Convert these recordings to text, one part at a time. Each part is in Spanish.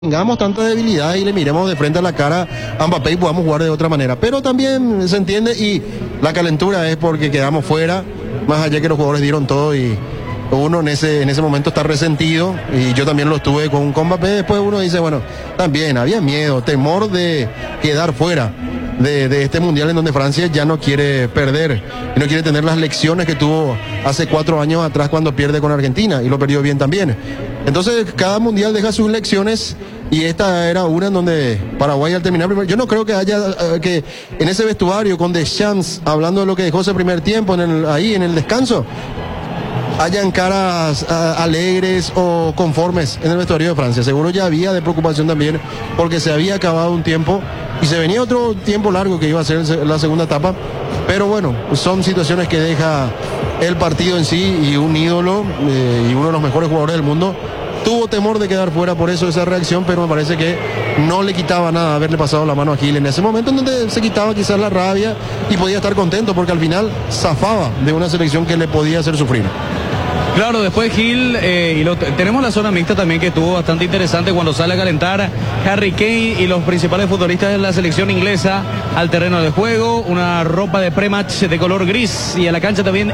tengamos tanta debilidad y le miremos de frente a la cara a Mbappé y podamos jugar de otra manera. Pero también se entiende y la calentura es porque quedamos fuera, más allá que los jugadores dieron todo y uno en ese momento está resentido y yo también lo estuve con Mbappé. Después uno dice, bueno, también había miedo, temor de quedar fuera de este mundial en donde Francia ya no quiere perder y no quiere tener las lecciones que tuvo hace 4 años atrás cuando pierde con Argentina y lo perdió bien también. Entonces cada mundial deja sus lecciones y esta era una en donde Paraguay al terminar primero, yo no creo que haya que en ese vestuario con Deschamps hablando de lo que dejó ese primer tiempo ahí en el descanso hayan caras alegres o conformes en el vestuario de Francia. Seguro ya había de preocupación también porque se había acabado un tiempo y se venía otro tiempo largo que iba a ser la segunda etapa, pero bueno, son situaciones que deja el partido en sí y un ídolo y uno de los mejores jugadores del mundo tuvo temor de quedar fuera, por eso esa reacción, pero me parece que no le quitaba nada haberle pasado la mano a Gil en ese momento en donde se quitaba quizás la rabia y podía estar contento porque al final zafaba de una selección que le podía hacer sufrir. Claro, después Gil, tenemos la zona mixta también que estuvo bastante interesante cuando sale a calentar Harry Kane y los principales futbolistas de la selección inglesa al terreno de juego, una ropa de pre-match de color gris y a la cancha también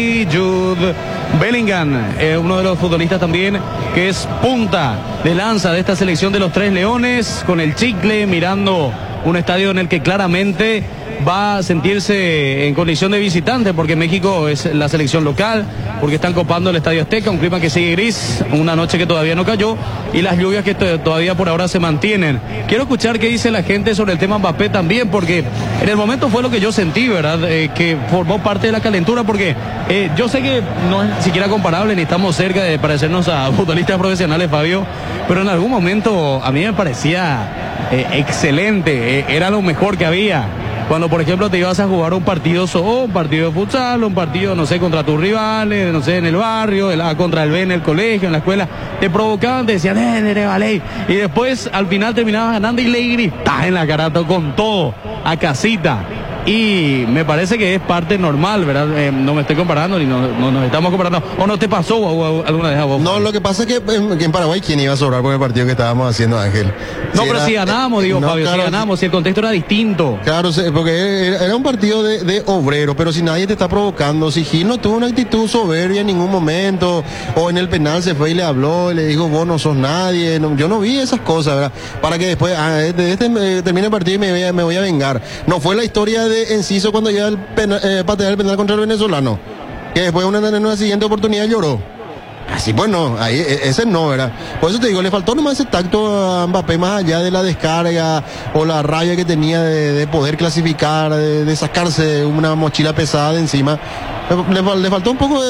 Jude Bellingham, uno de los futbolistas también que es punta de lanza de esta selección de los Tres Leones, con el chicle mirando un estadio en el que claramente va a sentirse en condición de visitante porque México es la selección local, porque están copando el Estadio Azteca, un clima que sigue gris, una noche que todavía no cayó y las lluvias que todavía por ahora se mantienen. Quiero escuchar qué dice la gente sobre el tema Mbappé también, porque en el momento fue lo que yo sentí, ¿verdad? Que formó parte de la calentura, porque yo sé que no es siquiera comparable ni estamos cerca de parecernos a futbolistas profesionales, Fabio, pero en algún momento a mí me parecía excelente, era lo mejor que había. Cuando, por ejemplo, te ibas a jugar un partido de futsal, un partido, no sé, contra tus rivales, no sé, en el barrio, contra el B en el colegio, en la escuela, te provocaban, te decían, vale. Y después, al final, terminabas ganando y le gritabas en la cara con todo, a casita. Y me parece que es parte normal, ¿verdad? No me estoy comparando, ni no nos estamos comparando. ¿O no te pasó alguna vez a vos? No, lo que pasa es que en Paraguay, ¿quién iba a sobrar por el partido que estábamos haciendo, Ángel? No, pero si ganábamos, Fabio, claro, si ganábamos, si el contexto era distinto. Claro, porque era un partido de obrero, pero si nadie te está provocando, si Gil no tuvo una actitud soberbia en ningún momento, o en el penal se fue y le habló, y le dijo, vos no sos nadie, yo no vi esas cosas, ¿verdad? Para que después, termine el partido y me voy a vengar. No fue la historia de Enciso cuando llega patear el penal contra el venezolano, que después en una siguiente oportunidad lloró. Así pues no, ahí ese no, ¿verdad? Por eso te digo, le faltó nomás ese tacto a Mbappé, más allá de la descarga o la rabia que tenía de poder clasificar, de sacarse una mochila pesada de encima. Le faltó un poco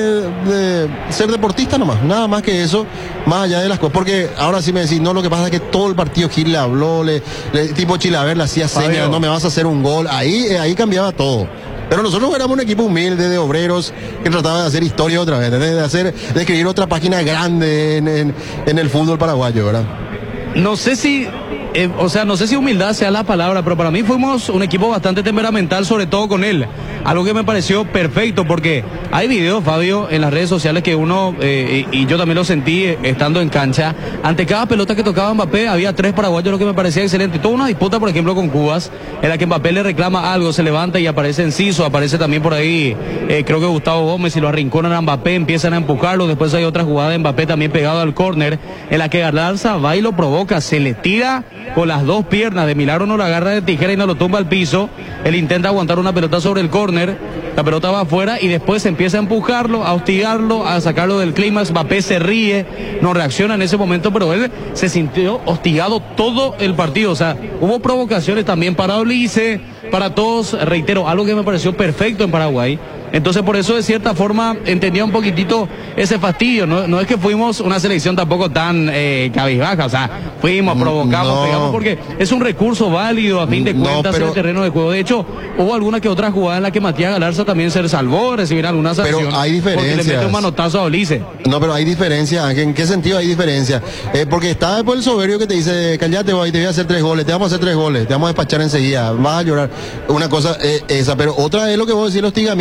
de ser deportista nomás, nada más que eso, más allá de las cosas. Porque ahora sí me decís, no, lo que pasa es que todo el partido Gil le habló, tipo Chilaver le hacía señas, no me vas a hacer un gol, ahí cambiaba todo. Pero nosotros éramos un equipo humilde de obreros que trataba de hacer historia otra vez, de escribir otra página grande en el fútbol paraguayo, ¿verdad? No sé si humildad sea la palabra, pero para mí fuimos un equipo bastante temperamental, sobre todo con él. Algo que me pareció perfecto, porque hay videos, Fabio, en las redes sociales que uno, y yo también lo sentí estando en cancha, ante cada pelota que tocaba Mbappé había 3 paraguayos, lo que me parecía excelente. Toda una disputa, por ejemplo, con Cubas, en la que Mbappé le reclama algo, se levanta y aparece Enciso, aparece también por ahí, creo que Gustavo Gómez, y lo arrinconan a Mbappé, empiezan a empujarlo. Después hay otra jugada de Mbappé también pegado al córner, en la que Galarza va y lo provoca, se le tira con las 2 piernas, de milagro no lo agarra de tijera y no lo tumba al piso. Él intenta aguantar una pelota sobre el córner, la pelota va afuera y después empieza a empujarlo, a hostigarlo, a sacarlo del clímax. Mbappé se ríe, no reacciona en ese momento, pero él se sintió hostigado todo el partido. O sea, hubo provocaciones también para Ulises, para todos, reitero, algo que me pareció perfecto en Paraguay. Entonces por eso de cierta forma entendía un poquitito ese fastidio, no es que fuimos una selección tampoco tan cabizbaja, o sea, fuimos, provocamos, pegamos, porque es un recurso válido a fin de cuentas en el terreno de juego. De hecho, hubo alguna que otra jugada en la que Matías Galarza también se salvó, recibir alguna sanción. Pero hay diferencias. Porque le mete un manotazo a Ulises. No, pero hay diferencia, ¿en qué sentido hay diferencia? Porque está después el soberbio que te dice, callate, te voy a hacer 3 goles, te vamos a hacer 3 goles, te vamos a despachar enseguida, vas a llorar. Una cosa esa, pero otra es lo que vos decís, el hostigamiento del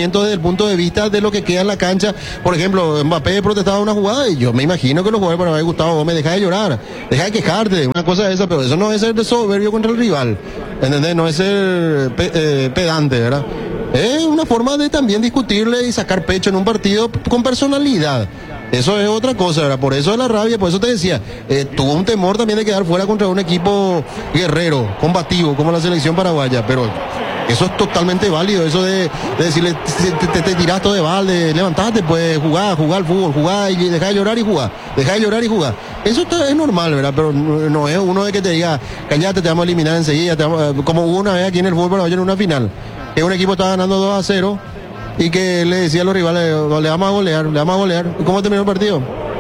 punto de vista de lo que queda en la cancha. Por ejemplo, Mbappé protestaba una jugada y yo me imagino que los jugadores para Paraguay, Gustavo Gómez, deja de llorar, deja de quejarte, una cosa de esa, pero eso no es ser soberbio contra el rival, ¿entendés? No es ser pedante, ¿verdad? Es una forma de también discutirle y sacar pecho en un partido con personalidad. Eso es otra cosa, ¿verdad? Por eso es la rabia, por eso te decía, tuvo un temor también de quedar fuera contra un equipo guerrero, combativo, como la selección paraguaya, pero eso es totalmente válido, eso de decirle, te tiraste de balde, levantate, pues jugar al fútbol, jugar y deja de llorar y jugar, deja de llorar y jugar. Eso es normal, ¿verdad? Pero no es uno de que te diga, callate, te vamos a eliminar enseguida, como hubo una vez aquí en el fútbol paraguayo en una final, que un equipo estaba ganando 2-0 y que le decía a los rivales, le vamos a golear, le vamos a golear. ¿Y cómo terminó el partido?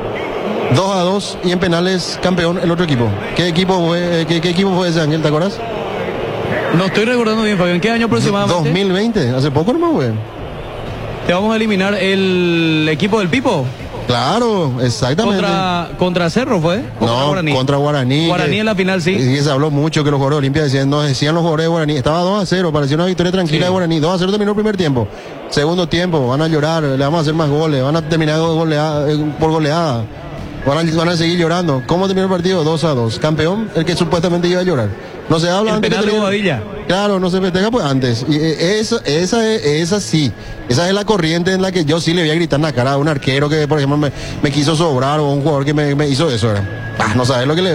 2-2 y en penales campeón el otro equipo. ¿Qué equipo fue ese, Ángel? ¿Te acuerdas? No estoy recordando bien, Fabián. ¿Qué año aproximadamente? 2020, hace poco nomás, güey. Te vamos a eliminar el equipo del Pipo. Claro, exactamente. ¿Contra Cerro fue? Contra Guaraní. Guaraní en la final, sí. Y se habló mucho que los jugadores de Olimpia decían los jugadores de Guaraní. Estaba 2-0, parecía una victoria tranquila de Guaraní. 2-0 terminó el primer tiempo. Segundo tiempo, van a llorar, le vamos a hacer más goles, van a terminar por goleada. Van a seguir llorando. ¿Cómo terminó el partido? 2-2. Campeón, el que supuestamente iba a llorar. No se habla antes. El penal de Bobadilla. Claro, no se festeja pues antes. Y esa sí. Esa es la corriente en la que yo sí le voy a gritar en la cara a un arquero que, por ejemplo, me quiso sobrar o un jugador que me hizo eso, ¿verdad? No sabes lo que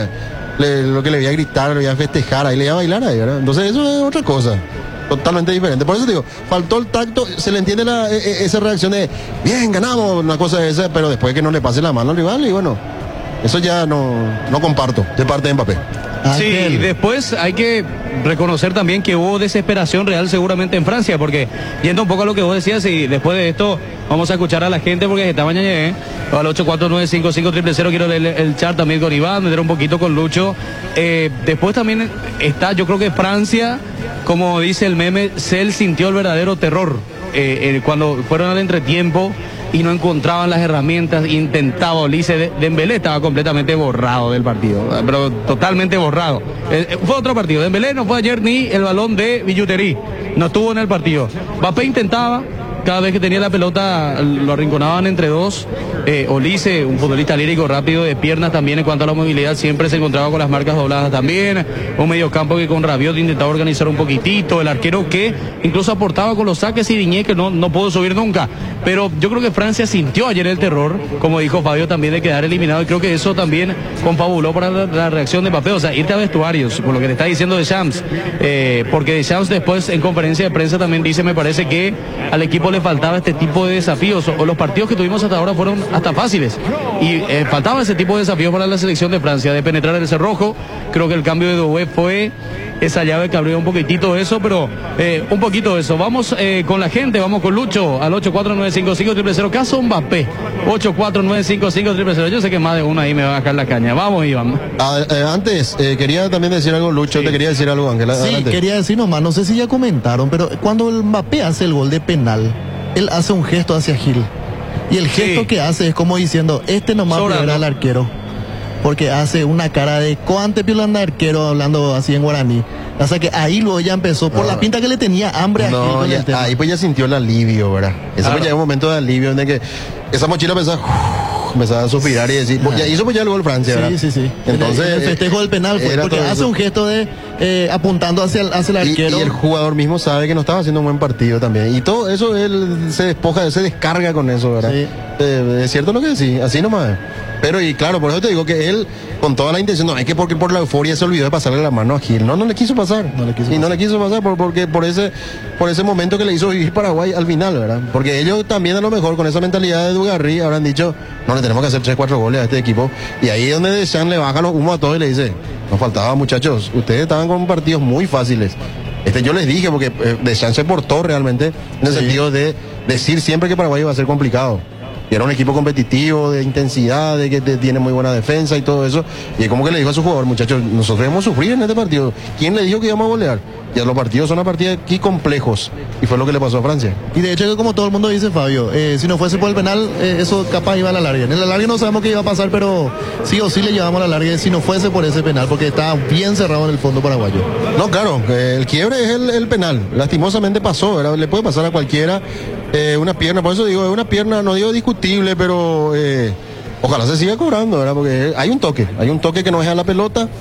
le voy a gritar, le voy a festejar, ahí le voy a bailar ahí, ¿verdad? Entonces eso es otra cosa. Totalmente diferente. Por eso te digo, faltó el tacto, se le entiende esa reacción de, bien, ganamos, una cosa de esa, pero después que no le pase la mano al rival, y bueno, eso ya no comparto de parte de Mbappé. Sí, después hay que reconocer también que hubo desesperación real seguramente en Francia, porque yendo un poco a lo que vos decías, y después de esto vamos a escuchar a la gente porque está mañana, al 8495500, quiero leer el chat también con Iván, meter un poquito con Lucho. Después también está, yo creo que Francia, como dice el meme, Cel sintió el verdadero terror cuando fueron al entretiempo y no encontraban las herramientas, intentaba Olise, Dembélé estaba completamente borrado del partido, pero totalmente borrado. Fue otro partido, Dembélé no fue ayer ni el balón de Billuterí, no estuvo en el partido. Mbappé intentaba, cada vez que tenía la pelota lo arrinconaban entre dos. Olise, un futbolista lírico, rápido de piernas también en cuanto a la movilidad, siempre se encontraba con las marcas dobladas también. Un mediocampo que con Rabiot intentaba organizar un poquitito. El arquero que incluso aportaba con los saques y Diñé, que no pudo subir nunca. Pero yo creo que Francia sintió ayer el terror, como dijo Fabio, también de quedar eliminado. Y creo que eso también confabuló para la reacción de Mbappé. O sea, irte a vestuarios, por lo que le está diciendo Deschamps. Porque Deschamps después en conferencia de prensa también dice, me parece que al equipo le faltaba este tipo de desafíos. O los partidos que tuvimos hasta ahora fueron hasta fáciles y faltaba ese tipo de desafío para la selección de Francia, de penetrar el cerrojo. Creo que el cambio de Doué fue esa llave que abrió un poquitito eso, pero un poquito de eso. Vamos con la gente, vamos con Lucho al 8495500, caso Mbappé, 8495500. Yo sé que más de uno ahí me va a bajar la caña. Vamos, Iván. Antes quería también decir algo, Lucho, sí. Te quería decir algo, Ángela. Sí, adelante. Quería decir nomás, no sé si ya comentaron, pero cuando el Mbappé hace el gol de penal, él hace un gesto hacia Gil. Y el gesto que hace es como diciendo, nomás pegará al arquero. Porque hace una cara de coante piolanda arquero, hablando así en guaraní. O sea que ahí luego ya empezó, por la pinta que le tenía hambre a Gil. Ahí pues ya sintió el alivio, ¿verdad? Ese pues ya es un momento de alivio en el que esa mochila empezaba a suspirar y decir, ya hizo pues ya el gol Francia, ¿verdad? Sí. Entonces el festejo del penal fue porque hace un gesto de apuntando hacia el arquero. Y el jugador mismo sabe que no estaba haciendo un buen partido también. Y todo eso él se despoja, se descarga con eso, ¿verdad? Sí. Es cierto lo que decís, así nomás. Pero y claro, por eso te digo que él, con toda la intención, no es que porque por la euforia se olvidó de pasarle la mano a Gil. No le quiso pasar. No le quiso pasar porque por ese momento que le hizo vivir Paraguay al final, ¿verdad? Porque ellos también a lo mejor con esa mentalidad de Dugarry habrán dicho, no le tenemos que hacer 3-4 goles a este equipo. Y ahí es donde Deschamps le baja los humos a todos y le dice, nos faltaba, muchachos, ustedes estaban con partidos muy fáciles. Yo les dije, porque Deschamps se portó realmente en el sentido de decir siempre que Paraguay iba a ser complicado. Y era un equipo competitivo, de intensidad, de que tiene muy buena defensa y todo eso. Y es como que le dijo a su jugador, muchachos, nosotros debemos sufrir en este partido. ¿Quién le dijo que íbamos a golear? Ya los partidos son a partidos aquí complejos. Y fue lo que le pasó a Francia. Y de hecho, como todo el mundo dice, Fabio, si no fuese por el penal, eso capaz iba a la larga. En la larga no sabemos qué iba a pasar, pero sí o sí le llevamos a la larga si no fuese por ese penal, porque estaba bien cerrado en el fondo paraguayo. No, claro, el quiebre es el penal. Lastimosamente pasó, ¿verdad? Le puede pasar a cualquiera. Una pierna, por eso digo, es una pierna, no digo discutible, pero ojalá se siga cobrando, ¿verdad? Porque hay un toque que no deja la pelota.